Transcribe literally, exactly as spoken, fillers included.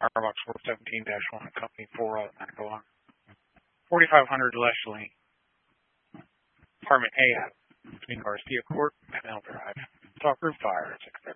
Starbucks four seventeen dash one, Company four, Automatic Alarm. forty-five hundred Leslie, Apartment A, between Garcia Court and L Drive. Talk Roof Fire, six